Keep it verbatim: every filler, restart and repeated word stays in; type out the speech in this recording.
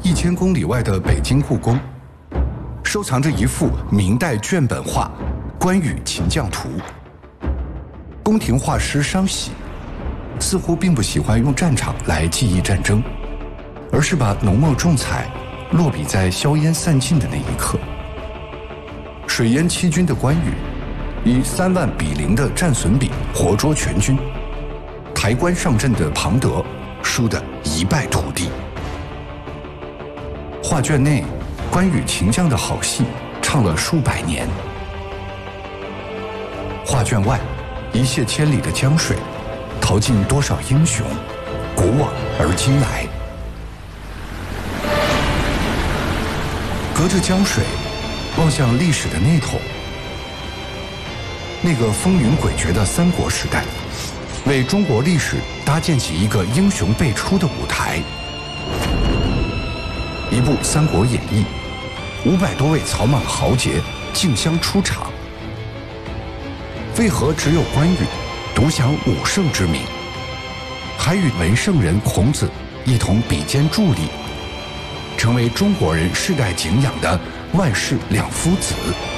一千公里外的北京故宫，收藏着一幅明代卷本画《关羽擒将图》。宫廷画师商喜似乎并不喜欢用战场来记忆战争，而是把浓墨重彩落笔在硝烟散尽的那一刻。水淹七军的关羽，以三万比零的战损比活捉全军，抬棺上阵的庞德输得一败涂地。画卷内关羽擒将的好戏唱了数百年，画卷外一泻千里的江水，淘尽多少英雄，古往而今来。隔着江水望向历史的那头，那个风云诡谲的三国时代，为中国历史搭建起一个英雄辈出的舞台。一部《三国演义》，五百多位草莽豪杰竞相出场，为何只有关羽独享武圣之名，还与文圣人孔子一同比肩助力，成为中国人世代敬仰的万世两夫子？